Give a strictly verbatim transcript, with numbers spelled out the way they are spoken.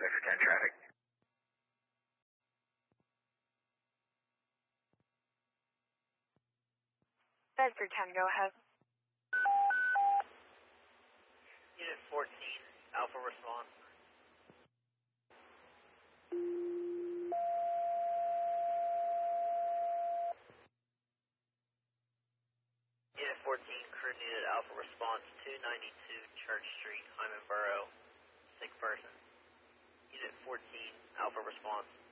Bedford ten traffic. Bedford ten, go ahead. Unit fourteen, Alpha response. Unit fourteen, crew needed Alpha response, two ninety-two Church Street, Hyman Borough, sick person. Unit fourteen, Alpha response.